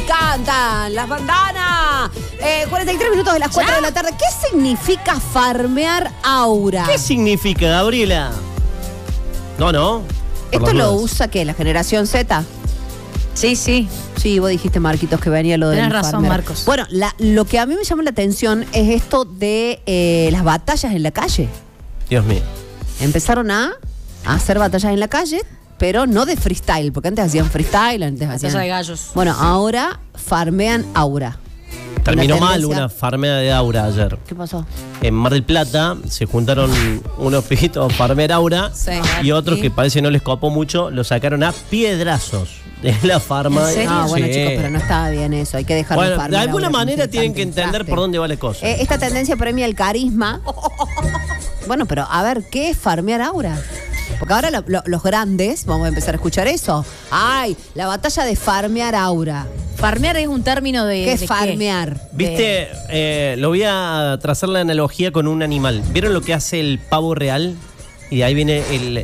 encantan las bandanas. 43 minutos de las 4 de la tarde. ¿Qué significa farmear aura? ¿Qué significa, Gabriela? No. ¿Esto lo usa qué? ¿La generación Z? Sí. Sí, vos dijiste, Marquitos, que venía lo de. Tenés razón, Marcos. Bueno, lo que a mí me llama la atención es esto de las batallas en la calle. Dios mío. Empezaron a hacer batallas en la calle, pero no de freestyle, porque antes hacían freestyle, Batalla de gallos. Bueno, ahora farmean aura. Terminó Una mal tendencia. una farmea de aura ayer. ¿Qué pasó? En Mar del Plata se juntaron unos pijitos a farmear aura Sí. y otros ¿Y? que parece no les copó mucho, lo sacaron a piedrazos de la farma. ¿En serio? Ah, bueno, Sí. chicos, pero no estaba bien eso. Hay que dejarlo Bueno, de farmear alguna aura, manera como tienen que tanto entender inflaste. por dónde va la cosa. Esta tendencia premia el carisma. Bueno, pero a ver, ¿qué es farmear aura? Porque ahora los grandes, vamos a empezar a escuchar eso. ¡Ay! La batalla de farmear aura. Farmear es un término de. ¿Qué es ¿de farmear? Viste, lo voy a trazar la analogía con un animal. ¿Vieron lo que hace el pavo real? Y de ahí viene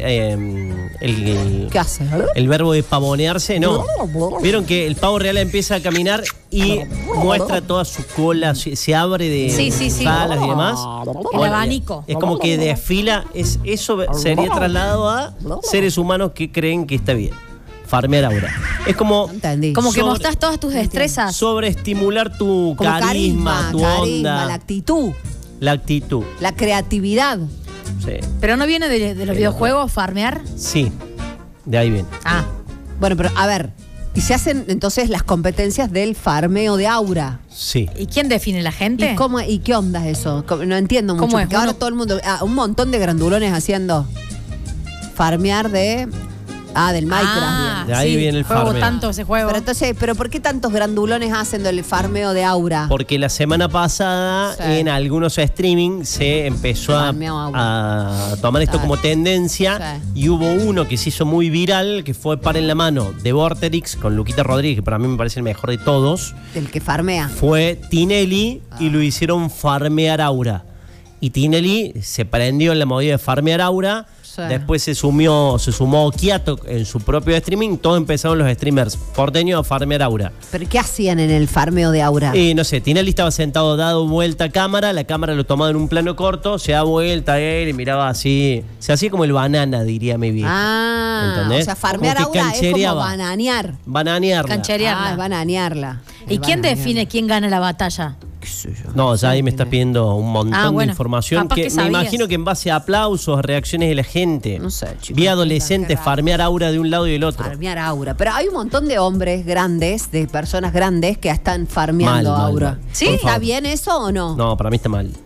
¿Qué hace? el verbo de pavonearse. No. Vieron que el pavo real empieza a caminar y muestra toda su cola, se abre de Sí. alas y demás. El abanico. Es como que desfila. Eso sería trasladado a seres humanos que creen que está bien. Farmear aura. Es como No entendí. Como que mostrás todas tus destrezas. sobreestimular tu Como carisma, tu onda, la actitud, la actitud. la creatividad. Sí. Pero no viene de los videojuegos, farmear. Sí, de ahí viene. Ah. Bueno, pero a ver, y se hacen entonces las competencias del farmeo de aura. Sí. ¿Y quién define la gente? ¿Y qué onda es eso? No entiendo mucho. ¿Cómo es? Porque ahora Bueno. todo el mundo, un montón de grandulones haciendo farmear del Minecraft. De ahí viene el juego farmeo. tanto ese juego. Pero entonces, ¿por qué tantos grandulones hacen del farmeo de aura? Porque la semana pasada Sí. en algunos streaming se empezó Farmeo a tomar esto Sí. como tendencia Sí. y hubo uno que se hizo muy viral que fue Par en la Mano de Vorterix con Luquita Rodríguez, que para mí me parece el mejor de todos. Del que farmea. Fue Tinelli y lo hicieron farmear aura. Y Tinelli se prendió en la movida de farmear aura. Sí. Después se sumó Kiato en su propio streaming. Todos empezaron los streamers porteños a farmear aura. ¿Pero qué hacían en el farmeo de aura? Y no sé, Tinelli estaba sentado, dado vuelta a cámara. La cámara lo tomaba en un plano corto. Se da vuelta a él y miraba así. Se hacía como el banana, diría mi vieja. ¿Entendés? O sea, farmear Como que aura es como canchereaba. bananear. Bananearla. Cancherearla. Es bananearla. ¿Y quién define quién gana la batalla? ¿Qué sé yo? No, ya ahí me está pidiendo un montón bueno, de información capaz que que me sabías. imagino que en base a aplausos, reacciones de la gente. No sé, chicos. Vi adolescentes Qué raro. farmear aura de un lado y del otro. Farmear aura. Pero hay un montón de hombres grandes, de personas grandes que están farmeando Mal, aura. mal. ¿Sí? Por ¿Está favor. bien eso o no? No, para mí está mal.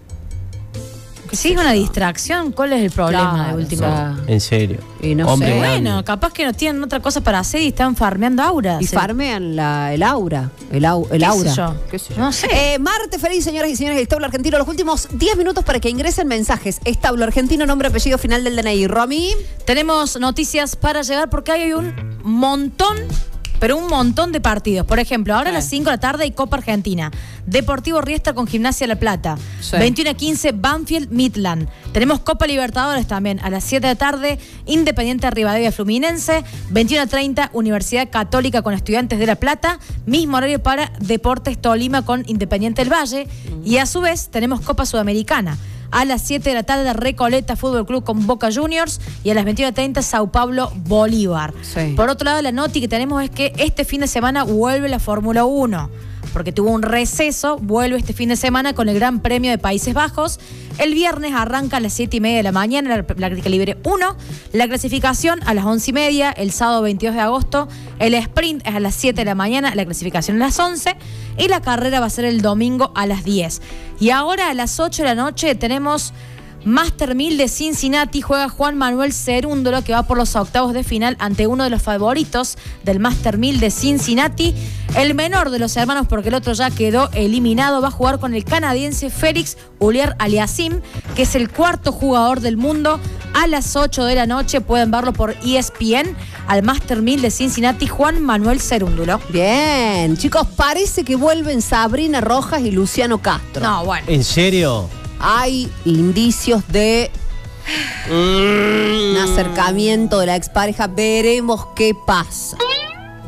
Sí, es una distracción. ¿Cuál es el problema Claro, de última? o sea, En serio. Y no Hombre sé. grande. Bueno, capaz que no tienen otra cosa para hacer y están farmeando auras. Y farmean el aura. El ¿Qué aura. sé yo? ¿Qué sé yo? No sé. Martes feliz, señoras y señores del Establo Argentino. Los últimos 10 minutos para que ingresen mensajes. Establo Argentino, nombre, apellido final del DNI. Romy. Tenemos noticias para llegar porque hay un montón, pero un montón de partidos. Por ejemplo, ahora a las 5 de la tarde hay Copa Argentina. Deportivo Riestra con Gimnasia La Plata. Sí. 21:15 Banfield Midland. Tenemos Copa Libertadores también. A las 7 de la tarde Independiente Rivadavia Fluminense. 21:30 Universidad Católica con Estudiantes de La Plata. Mismo horario para Deportes Tolima con Independiente del Valle. Y a su vez tenemos Copa Sudamericana. A las 7 de la tarde Recoleta Fútbol Club con Boca Juniors y a las 21:30 Sao Paulo Bolívar. Sí. Por otro lado, la noti que tenemos es que este fin de semana vuelve la Fórmula 1, porque tuvo un receso, vuelve este fin de semana con el Gran Premio de Países Bajos. El viernes arranca a las 7:30 de la mañana la Calibre 1, la clasificación a las 11:30, el sábado 22 de agosto, el sprint es a las 7 de la mañana, la clasificación a las 11 y la carrera va a ser el domingo a las 10. Y ahora a las 8 de la noche tenemos Master 1000 de Cincinnati. Juega Juan Manuel Cerúndolo, que va por los octavos de final ante uno de los favoritos del Master 1000 de Cincinnati. El menor de los hermanos, porque el otro ya quedó eliminado, va a jugar con el canadiense Félix Auger-Aliassime, que es el cuarto jugador del mundo. A las 8 de la noche pueden verlo por ESPN al Master 1000 de Cincinnati, Juan Manuel Cerúndolo. Bien. Chicos, parece que vuelven Sabrina Rojas y Luciano Castro. No, bueno. ¿En serio? Hay indicios de un acercamiento de la expareja. Veremos qué pasa.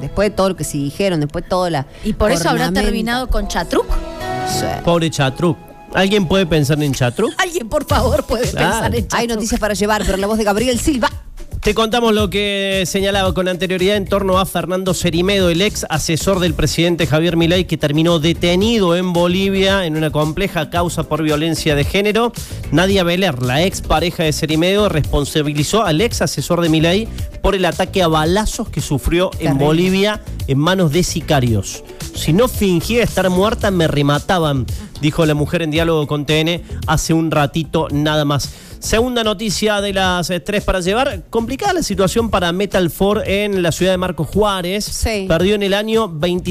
Después de todo lo que se dijeron, después de toda la... ¿Y por eso habrá ornamenta. terminado con Chatruc? Sí. Pobre Chatruc. ¿Alguien puede pensar en Chatruc? Alguien, por favor, puede pensar en Chatruc. Hay noticias para llevar, pero la voz de Gabriel Silva. Te contamos lo que señalaba con anterioridad en torno a Fernando Cerimedo, el ex asesor del presidente Javier Milei, que terminó detenido en Bolivia en una compleja causa por violencia de género. Nadia Beler, la ex pareja de Cerimedo, responsabilizó al ex asesor de Milei por el ataque a balazos que sufrió en Bolivia en manos de sicarios. Si no fingía estar muerta, me remataban, dijo la mujer en diálogo con TN hace un ratito nada más. Segunda noticia de las 3 para llevar. Complicada la situación para Metal Ford en la ciudad de Marcos Juárez. Sí. Perdió en el año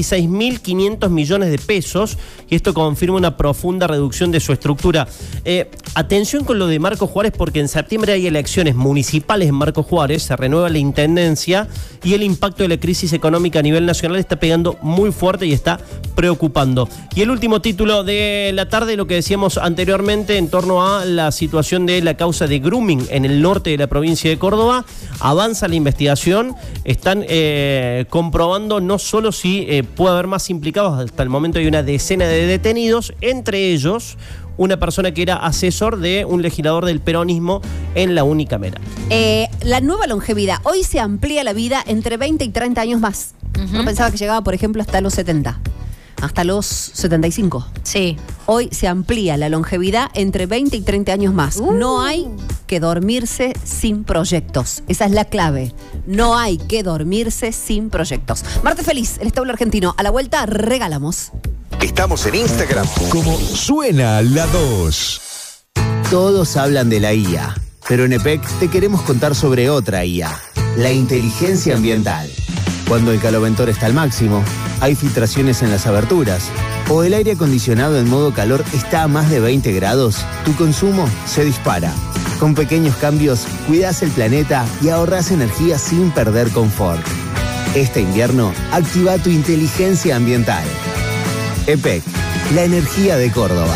26.500 millones de pesos y esto confirma una profunda reducción de su estructura. Atención con lo de Marcos Juárez porque en septiembre hay elecciones municipales en Marcos Juárez, se renueva la intendencia y el impacto de la crisis económica a nivel nacional está pegando muy fuerte y está preocupando. Y el último título de la tarde, lo que decíamos anteriormente en torno a la situación de la causa de grooming en el norte de la provincia de Córdoba. Avanza la investigación, están comprobando no solo si puede haber más implicados, hasta el momento hay una decena de detenidos, entre ellos una persona que era asesor de un legislador del peronismo en la unicameral. La nueva longevidad. Hoy se amplía la vida entre 20 y 30 años más. Uno pensaba que llegaba, por ejemplo, hasta los 70. Hasta los 75. Sí. Hoy se amplía la longevidad entre 20 y 30 años más. No hay que dormirse sin proyectos. Esa es la clave. No hay que dormirse sin proyectos. Martes feliz, el establo argentino. A la vuelta regalamos. Estamos en Instagram como Suena la 2. Todos hablan de la IA, pero en EPEC te queremos contar sobre otra IA, la inteligencia ambiental. Cuando el caloventor está al máximo, hay filtraciones en las aberturas, o el aire acondicionado en modo calor está a más de 20 grados, tu consumo se dispara. Con pequeños cambios, cuidas el planeta y ahorras energía sin perder confort. Este invierno, activa tu inteligencia ambiental. EPEC, la energía de Córdoba.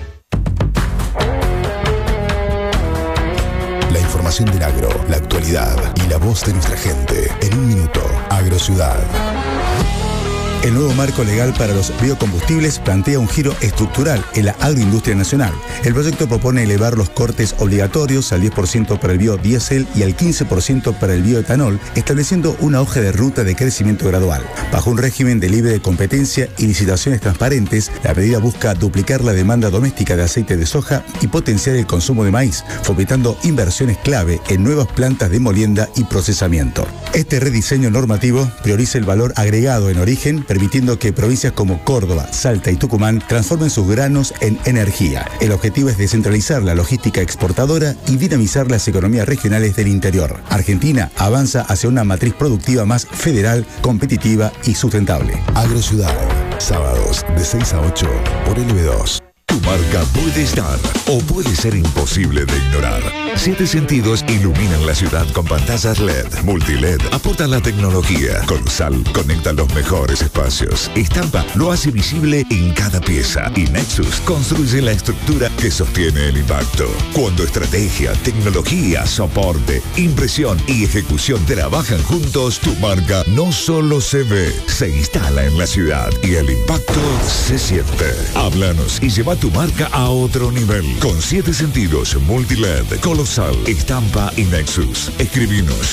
La información del agro, la actualidad y la voz de nuestra gente. En un minuto, AgroCiudad. El nuevo marco legal para los biocombustibles plantea un giro estructural en la agroindustria nacional. El proyecto propone elevar los cortes obligatorios al 10% para el biodiesel y al 15% para el bioetanol, estableciendo una hoja de ruta de crecimiento gradual. Bajo un régimen de libre competencia y licitaciones transparentes, la medida busca duplicar la demanda doméstica de aceite de soja y potenciar el consumo de maíz, fomentando inversiones clave en nuevas plantas de molienda y procesamiento. Este rediseño normativo prioriza el valor agregado en origen, permitiendo que provincias como Córdoba, Salta y Tucumán transformen sus granos en energía. El objetivo es descentralizar la logística exportadora y dinamizar las economías regionales del interior. Argentina avanza hacia una matriz productiva más federal, competitiva y sustentable. AgroCiudad, sábados de 6 a 8 por LB2. Tu marca puede estar o puede ser imposible de ignorar. 7 sentidos iluminan la ciudad con pantallas LED. Multiled aportan la tecnología. Colosal conecta los mejores espacios. Estampa lo hace visible en cada pieza. Y Nexus construye la estructura que sostiene el impacto. Cuando estrategia, tecnología, soporte, impresión y ejecución trabajan juntos, tu marca no solo se ve, se instala en la ciudad y el impacto se siente. Háblanos y lleva tu marca a otro nivel. Con 7 sentidos, Multiled, Colosal, Estampa y Nexus. Escribinos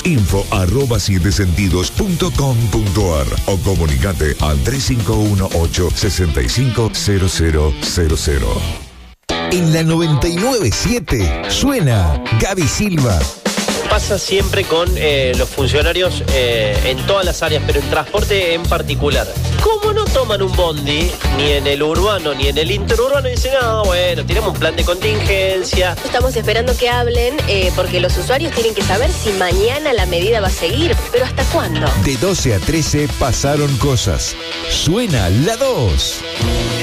info@7sentidos.com.ar o comunicate al 3518-650000. En la 99.7 suena Gaby Silva. Pasa siempre con los funcionarios en todas las áreas, pero en transporte en particular. ¿Cómo no toman un bondi, ni en el urbano, ni en el interurbano? Y dicen, bueno, tenemos un plan de contingencia. Estamos esperando que hablen porque los usuarios tienen que saber si mañana la medida va a seguir, pero ¿hasta cuándo? De 12 a 13 pasaron cosas. Suena la 2.